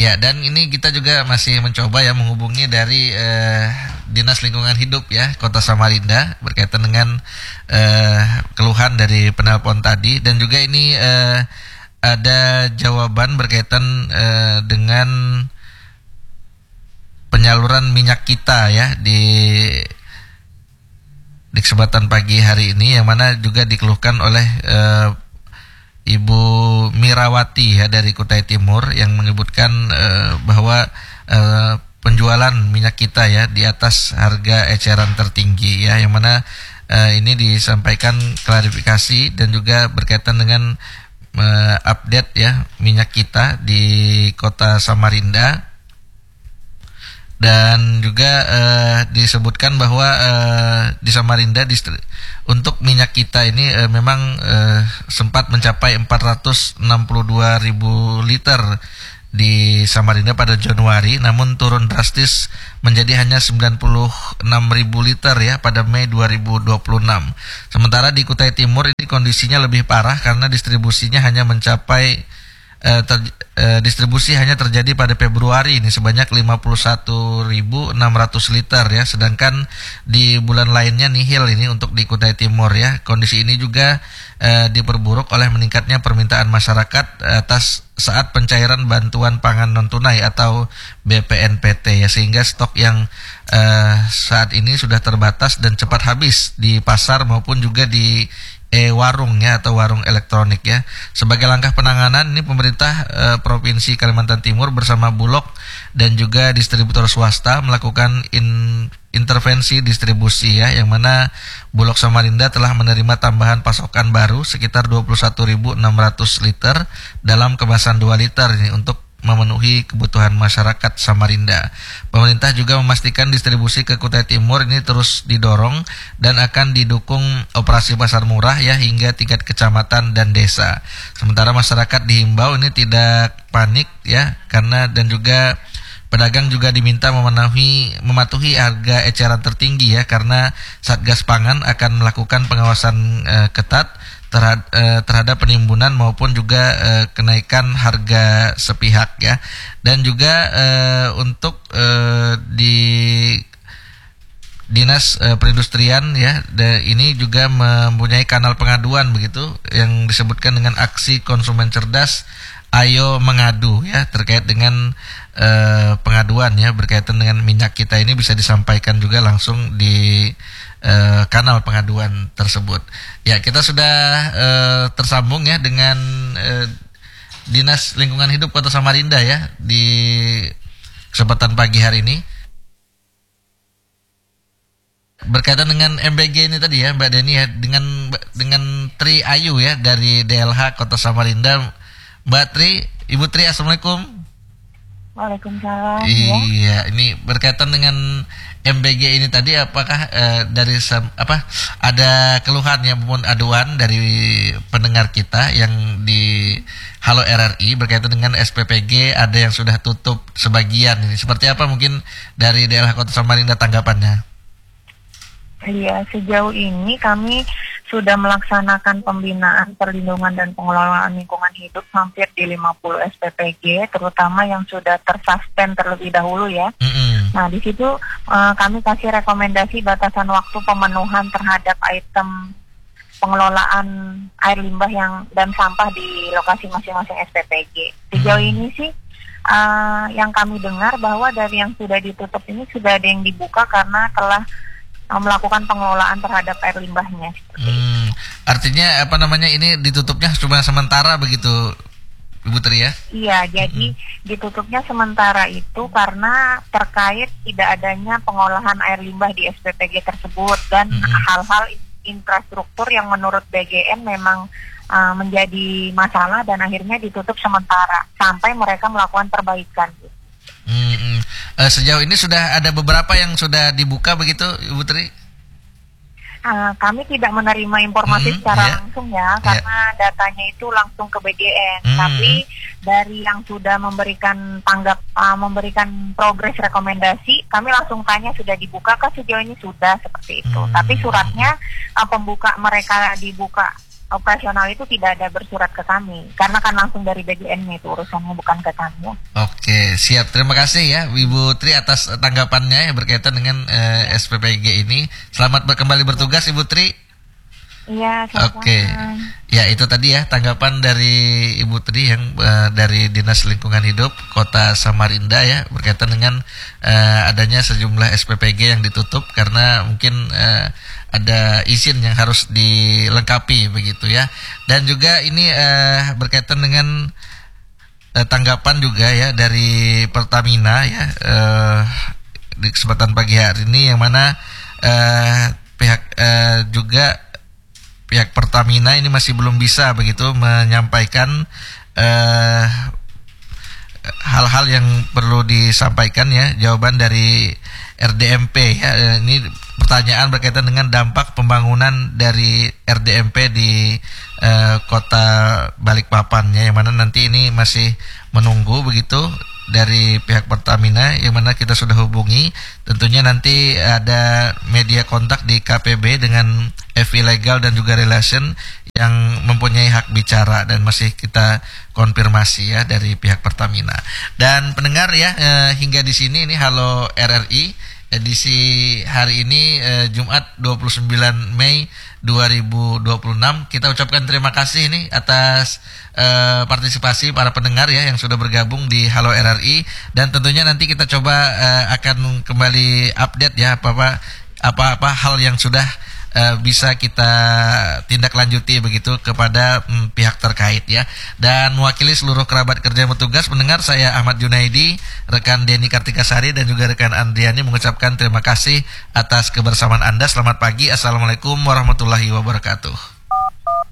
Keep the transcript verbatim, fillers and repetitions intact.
Ya, dan ini kita juga masih mencoba ya menghubungi dari eh, Dinas Lingkungan Hidup ya Kota Samarinda berkaitan dengan eh, keluhan dari penelpon tadi, dan juga ini eh, ada jawaban berkaitan eh, dengan penyaluran minyak kita ya di di kesempatan pagi hari ini, yang mana juga dikeluhkan oleh eh, Ibu Mirawati ya dari Kutai Timur, yang menyebutkan uh, bahwa uh, penjualan minyak kita ya di atas harga eceran tertinggi ya, yang mana uh, ini disampaikan klarifikasi dan juga berkaitan dengan uh, update ya minyak kita di Kota Samarinda. Dan juga uh, disebutkan bahwa uh, di Samarinda distri- untuk minyak kita ini uh, memang uh, sempat mencapai empat ratus enam puluh dua ribu liter di Samarinda pada Januari, namun turun drastis menjadi hanya sembilan puluh enam ribu liter ya pada Mei dua ribu dua puluh enam. Sementara di Kutai Timur ini kondisinya lebih parah karena distribusinya hanya mencapai Uh, ter, uh, distribusi hanya terjadi pada Februari ini sebanyak lima puluh satu ribu enam ratus liter ya, sedangkan di bulan lainnya nihil ini untuk di Kutai Timur ya. Kondisi ini juga uh, diperburuk oleh meningkatnya permintaan masyarakat atas saat pencairan bantuan pangan non tunai atau B P N P T ya, sehingga stok yang uh, saat ini sudah terbatas dan cepat habis di pasar maupun juga di E warung ya atau warung elektronik ya. Sebagai langkah penanganan ini pemerintah e, Provinsi Kalimantan Timur bersama Bulog dan juga distributor swasta melakukan in, intervensi distribusi ya, yang mana Bulog Samarinda telah menerima tambahan pasokan baru sekitar dua puluh satu ribu enam ratus liter dalam kemasan dua liter ini untuk memenuhi kebutuhan masyarakat Samarinda. Pemerintah juga memastikan distribusi ke Kutai Timur ini terus didorong dan akan didukung operasi pasar murah ya hingga tingkat kecamatan dan desa. Sementara masyarakat dihimbau ini tidak panik ya, karena dan juga pedagang juga diminta memenuhi mematuhi harga eceran tertinggi ya, karena Satgas Pangan akan melakukan pengawasan eh, ketat terhadap, eh, terhadap penimbunan maupun juga eh, kenaikan harga sepihak ya. Dan juga eh, untuk eh, di Dinas eh, Perindustrian ya, de, ini juga mempunyai kanal pengaduan begitu yang disebutkan dengan aksi konsumen cerdas ayo mengadu ya, terkait dengan eh, pengaduan ya berkaitan dengan minyak kita ini bisa disampaikan juga langsung di eh, kanal pengaduan tersebut. Ya, kita sudah eh, tersambung ya dengan eh, Dinas Lingkungan Hidup Kota Samarinda ya di kesempatan pagi hari ini. Berkaitan dengan M B G ini tadi ya Mbak Deni ya, dengan dengan Tri Ayu ya dari D L H Kota Samarinda. Mbak Tri, Ibu Tri, Assalamualaikum. Waalaikumsalam. Iya, ya. Ini berkaitan dengan M B G ini tadi, apakah eh, dari apa ada keluhan ya maupun aduan dari pendengar kita yang di Halo R R I berkaitan dengan S P P G ada yang sudah tutup sebagian ini. Seperti apa mungkin dari D L H Kota Samarinda tanggapannya? Iya, sejauh ini kami sudah melaksanakan pembinaan perlindungan dan pengelolaan lingkungan hidup hampir di lima puluh S P P G, terutama yang sudah tersuspend terlebih dahulu ya. Mm-hmm. Nah, di situ uh, kami kasih rekomendasi batasan waktu pemenuhan terhadap item pengelolaan air limbah yang dan sampah di lokasi masing-masing S P P G. Sejauh mm-hmm. ini sih uh, yang kami dengar bahwa dari yang sudah ditutup ini sudah ada yang dibuka karena telah melakukan pengelolaan terhadap air limbahnya. Hmm, artinya apa namanya ini ditutupnya cuma sementara begitu, Ibu Tri ya? Iya, jadi hmm. ditutupnya sementara itu karena terkait tidak adanya pengolahan air limbah di S P P G tersebut dan hmm. hal-hal infrastruktur yang menurut B G N memang uh, menjadi masalah dan akhirnya ditutup sementara sampai mereka melakukan perbaikan. Hmm, hmm. Uh, sejauh ini sudah ada beberapa yang sudah dibuka begitu, Ibu Tri? Uh, kami tidak menerima informasi hmm, secara yeah. langsung ya, karena yeah. datanya itu langsung ke B G N. Hmm. Tapi dari yang sudah memberikan tanggap, uh, memberikan progres rekomendasi, kami langsung tanya sudah dibuka kah, sejauh ini sudah seperti itu. Hmm. Tapi suratnya uh, pembuka mereka dibuka operasional itu tidak ada bersurat ke kami, karena kan langsung dari B G N itu urusannya, bukan ke kami. Oke, siap. Terima kasih ya Ibu Tri atas tanggapannya ya berkaitan dengan eh, S P P G ini. Selamat ber- kembali bertugas Ibu Tri. Iya, Oke, ya itu tadi ya tanggapan dari Ibu Tri yang uh, dari Dinas Lingkungan Hidup Kota Samarinda ya berkaitan dengan uh, adanya sejumlah S P P G yang ditutup karena mungkin uh, ada izin yang harus dilengkapi begitu ya. Dan juga ini uh, berkaitan dengan uh, tanggapan juga ya dari Pertamina ya uh, di kesempatan pagi hari ini yang mana uh, pihak uh, juga pihak Pertamina ini masih belum bisa begitu menyampaikan eh, hal-hal yang perlu disampaikan ya, jawaban dari R D M P ya. Ini pertanyaan berkaitan dengan dampak pembangunan dari R D M P di eh, Kota Balikpapan ya, yang mana nanti ini masih menunggu begitu dari pihak Pertamina, yang mana kita sudah hubungi. Tentunya nanti ada media kontak di K P B dengan F I Legal dan juga Relation yang mempunyai hak bicara, dan masih kita konfirmasi ya dari pihak Pertamina. Dan pendengar ya, eh, hingga di sini ini Halo R R I edisi hari ini eh, Jumat dua puluh sembilan Mei dua ribu dua puluh enam. Kita ucapkan terima kasih ini atas uh, partisipasi para pendengar ya yang sudah bergabung di Halo R R I, dan tentunya nanti kita coba uh, akan kembali update ya apa-apa apa-apa hal yang sudah uh, bisa kita tindak lanjuti begitu kepada um, pihak terkait ya. Dan mewakili seluruh kerabat kerja yang bertugas, pendengar, saya Ahmad Junaidi, rekan Denny Kartikasari dan juga rekan Andriani mengucapkan terima kasih atas kebersamaan Anda. Selamat pagi, Assalamualaikum warahmatullahi wabarakatuh.